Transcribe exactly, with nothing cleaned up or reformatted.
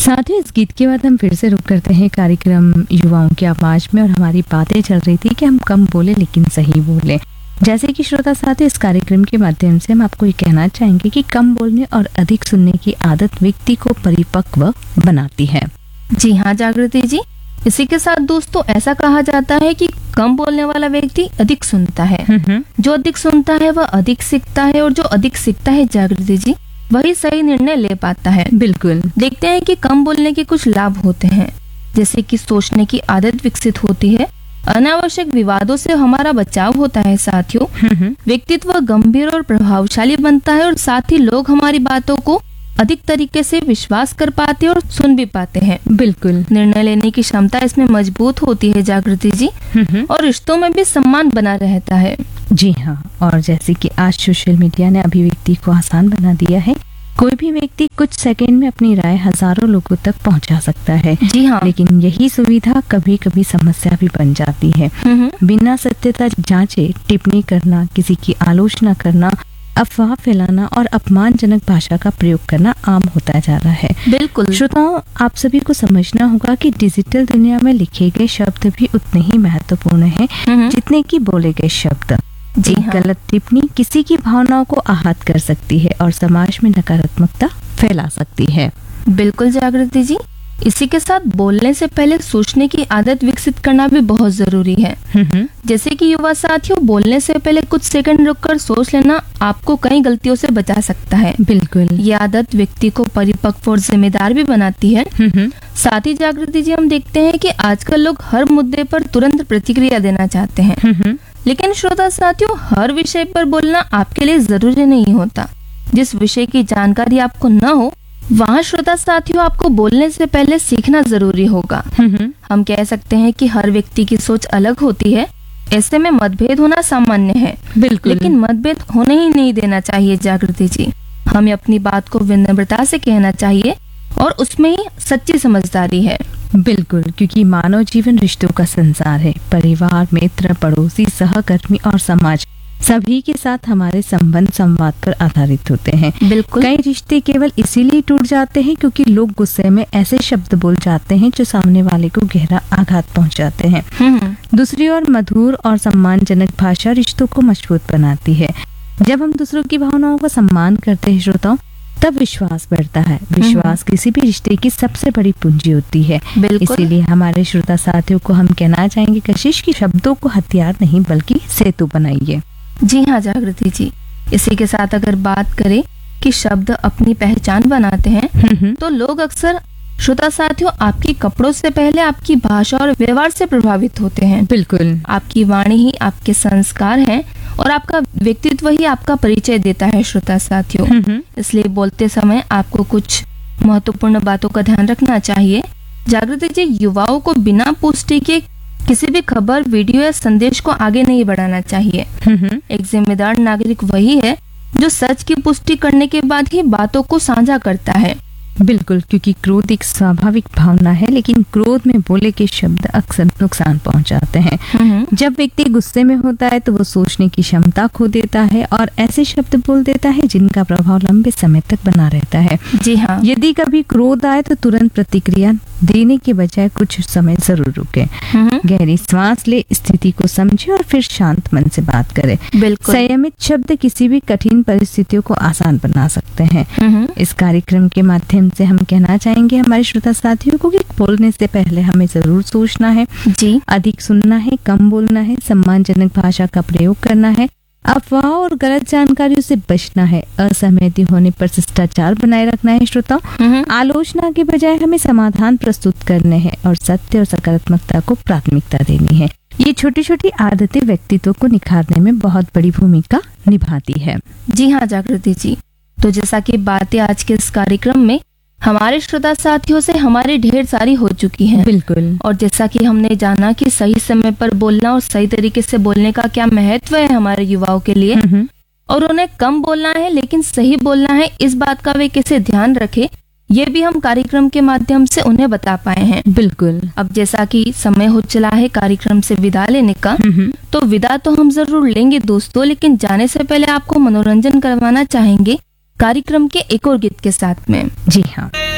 साथ ही इस गीत के बाद हम फिर से रुक करते हैं कार्यक्रम युवाओं की आवाज में, और हमारी बातें चल रही थी कि हम कम बोले लेकिन सही बोले। जैसे कि श्रोता साथी, इस कार्यक्रम के माध्यम से हम आपको ये कहना चाहेंगे कि कम बोलने और अधिक सुनने की आदत व्यक्ति को परिपक्व बनाती है। जी हाँ जागृति जी, इसी के साथ दोस्तों ऐसा कहा जाता है कि कम बोलने वाला व्यक्ति अधिक सुनता है। जो अधिक सुनता है वह अधिक सीखता है, और जो अधिक सीखता है जागृति जी वही सही निर्णय ले पाता है। बिल्कुल। देखते हैं कि कम बोलने के कुछ लाभ होते हैं, जैसे कि सोचने की आदत विकसित होती है, अनावश्यक विवादों से हमारा बचाव होता है साथियों, व्यक्तित्व गंभीर और प्रभावशाली बनता है, और साथ ही लोग हमारी बातों को अधिक तरीके से विश्वास कर पाते हैं और सुन भी पाते हैं। बिल्कुल। निर्णय लेने की क्षमता इसमें मजबूत होती है जागृति जी, और रिश्तों में भी सम्मान बना रहता है। जी हाँ, और जैसे कि आज सोशल मीडिया ने अभिव्यक्ति को आसान बना दिया है, कोई भी व्यक्ति कुछ सेकंड में अपनी राय हजारों लोगों तक पहुंचा सकता है। जी हाँ। लेकिन यही सुविधा कभी कभी समस्या भी बन जाती है। बिना सत्यता जांचे टिप्पणी करना, किसी की आलोचना करना, अफवाह फैलाना और अपमानजनक भाषा का प्रयोग करना आम होता जा रहा है। बिल्कुल। श्रोताओं, आप सभी को समझना होगा कि डिजिटल दुनिया में लिखे गए शब्द भी उतने ही महत्वपूर्ण हैं जितने कि बोले गए शब्द। जी एक हाँ। गलत टिप्पणी किसी की भावनाओं को आहत कर सकती है और समाज में नकारात्मकता फैला सकती है। बिल्कुल जागृति जी, इसी के साथ बोलने से पहले सोचने की आदत विकसित करना भी बहुत जरूरी है। जैसे कि युवा साथियों, बोलने से पहले कुछ सेकंड रुककर सोच लेना आपको कई गलतियों से बचा सकता है। बिल्कुल। ये आदत व्यक्ति को परिपक्व और जिम्मेदार भी बनाती है। साथ ही जागृति जी, हम देखते हैं कि आजकल लोग हर मुद्दे पर तुरंत प्रतिक्रिया देना चाहते हैं, लेकिन श्रोता साथियों, हर विषय पर बोलना आपके लिए जरूरी नहीं होता। जिस विषय की जानकारी आपको न हो, वहाँ श्रोता साथियों आपको बोलने से पहले सीखना जरूरी होगा। हम कह सकते हैं कि हर व्यक्ति की सोच अलग होती है, ऐसे में मतभेद होना सामान्य है। बिल्कुल। लेकिन मतभेद होने ही नहीं देना चाहिए जागृति जी। हमें अपनी बात को विनम्रता से कहना चाहिए, और उसमें ही सच्ची समझदारी है। बिल्कुल, क्योंकि मानव जीवन रिश्तों का संसार है। परिवार, मित्र, पड़ोसी, सहकर्मी और समाज सभी के साथ हमारे संबंध संवाद पर आधारित होते हैं। बिल्कुल। कई रिश्ते केवल इसीलिए टूट जाते हैं क्योंकि लोग गुस्से में ऐसे शब्द बोल जाते हैं जो सामने वाले को गहरा आघात पहुंचाते हैं। दूसरी ओर मधुर और सम्मानजनक भाषा रिश्तों को मजबूत बनाती है। जब हम दूसरों की भावनाओं का सम्मान करते हैं श्रोताओं, तब विश्वास बढ़ता है। विश्वास किसी भी रिश्ते की सबसे बड़ी पूंजी होती है। इसीलिए हमारे श्रोता साथियों को हम कहना चाहेंगे, कशिश की शब्दों को हथियार नहीं बल्कि सेतु बनाइए। जी हाँ जागृति जी, इसी के साथ अगर बात करें कि शब्द अपनी पहचान बनाते हैं, तो लोग अक्सर श्रोता साथियों आपकी कपड़ों से पहले आपकी भाषा और व्यवहार से प्रभावित होते हैं। बिल्कुल। आपकी वाणी ही आपके संस्कार हैं, और आपका व्यक्तित्व ही आपका परिचय देता है श्रोता साथियों। इसलिए बोलते समय आपको कुछ महत्वपूर्ण बातों का ध्यान रखना चाहिए। जागृति जी, युवाओं को बिना पुष्टि के किसी भी खबर, वीडियो या संदेश को आगे नहीं बढ़ाना चाहिए। एक जिम्मेदार नागरिक वही है जो सच की पुष्टि करने के बाद ही बातों को साझा करता है। बिल्कुल, क्योंकि क्रोध एक स्वाभाविक भावना है, लेकिन क्रोध में बोले के शब्द अक्सर नुकसान पहुंचाते हैं। जब व्यक्ति गुस्से में होता है तो वो सोचने की क्षमता खो देता है और ऐसे शब्द बोल देता है जिनका प्रभाव लंबे समय तक बना रहता है। जी हाँ। यदि कभी क्रोध आए तो तुरंत प्रतिक्रिया देने के बजाय कुछ समय जरूर रुके, गहरी सांस ले, स्थिति को समझे और फिर शांत मन से बात करे। बिल्कुल। संयमित शब्द किसी भी कठिन परिस्थितियों को आसान बना सकते हैं। इस कार्यक्रम के माध्यम से हम कहना चाहेंगे हमारे श्रोता साथियों को कि बोलने से पहले हमें जरूर सोचना है। जी। अधिक सुनना है, कम बोलना है, सम्मानजनक भाषा का प्रयोग करना है, अफवाह और गलत जानकारियों से बचना है, असहमति होने पर शिष्टाचार बनाए रखना है श्रोताओं, आलोचना के बजाय हमें समाधान प्रस्तुत करने हैं और सत्य और सकारात्मकता को प्राथमिकता देनी है। ये छोटी छोटी आदतें व्यक्तित्व को निखारने में बहुत बड़ी भूमिका निभाती है। जी हाँ जागृति जी, तो जैसा कि बातें आज के इस कार्यक्रम में हमारे श्रोता साथियों से हमारी ढेर सारी हो चुकी हैं। बिल्कुल। और जैसा कि हमने जाना कि सही समय पर बोलना और सही तरीके से बोलने का क्या महत्व है हमारे युवाओं के लिए, और उन्हें कम बोलना है लेकिन सही बोलना है, इस बात का वे कैसे ध्यान रखे, ये भी हम कार्यक्रम के माध्यम से उन्हें बता पाए हैं। बिल्कुल। अब जैसा कि समय हो चला है कार्यक्रम से विदा लेने का, तो विदा तो हम जरूर लेंगे दोस्तों, लेकिन जाने से पहले आपको मनोरंजन करवाना चाहेंगे कार्यक्रम के एक और गीत के साथ में। जी हाँ।